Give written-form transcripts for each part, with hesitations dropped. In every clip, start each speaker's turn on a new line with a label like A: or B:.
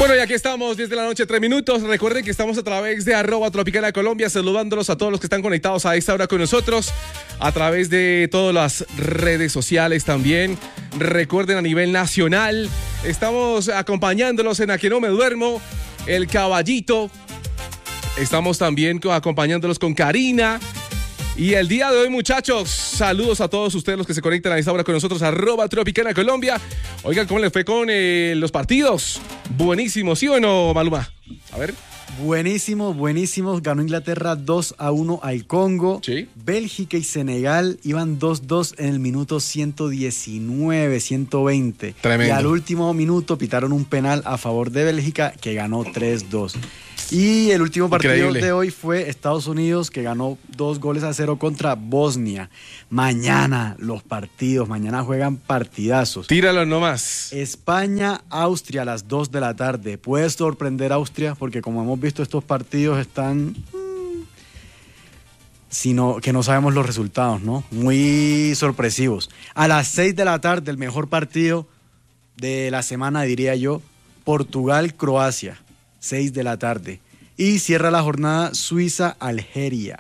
A: Bueno, y aquí estamos, 10 de la noche, 3 minutos. Recuerden que estamos a través de @Tropicana Colombia, saludándolos a todos los que están conectados a esta hora con nosotros, a través de todas las redes sociales también. Recuerden, a nivel nacional, estamos acompañándolos en A Que No Me Duermo, El Caballito. Estamos también acompañándolos con Karina. Y el día de hoy, muchachos, saludos a todos ustedes los que se conectan a esta hora con nosotros, @Tropicana Colombia. Oigan, ¿cómo les fue con los partidos? Buenísimo, ¿sí o no, Maluma? A ver.
B: Buenísimos. Ganó Inglaterra 2-1 al Congo.
A: Sí.
B: Bélgica y Senegal iban 2-2 en el minuto 119, 120.
A: Tremendo.
B: Y al último minuto pitaron un penal a favor de Bélgica, que ganó 3-2. Y el último partido
A: Increíble.
B: de hoy fue Estados Unidos, que ganó 2-0 contra Bosnia. Mañana los partidos, mañana juegan partidazos.
A: Tíralo nomás.
B: España-Austria a las 2 de la tarde. Puede sorprender a Austria, porque como hemos visto, estos partidos están... sino que no sabemos los resultados, ¿no? Muy sorpresivos. A las 6 de la tarde, el mejor partido de la semana, diría yo, Portugal-Croacia. 6 de la tarde. Y cierra la jornada Suiza-Argelia,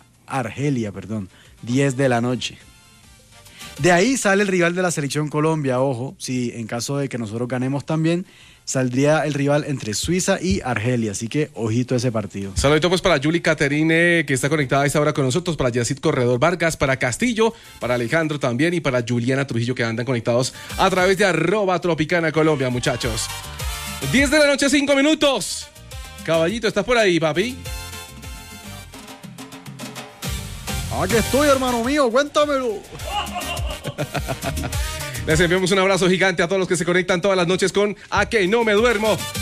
B: 10 de la noche. De ahí sale el rival de la selección Colombia, ojo, si en caso de que nosotros ganemos también, saldría el rival entre Suiza y Argelia, así que ojito a ese partido.
A: Saludito pues para Julie Caterine, que está conectada a esta hora con nosotros, para Yacid Corredor Vargas, para Castillo, para Alejandro también y para Juliana Trujillo, que andan conectados a través de @Tropicana Colombia, muchachos. 10 de la noche, 5 minutos. Caballito, ¿estás por ahí, papi?
B: Aquí estoy, hermano mío, cuéntamelo.
A: Les enviamos un abrazo gigante a todos los que se conectan todas las noches con A Que No Me Duermo.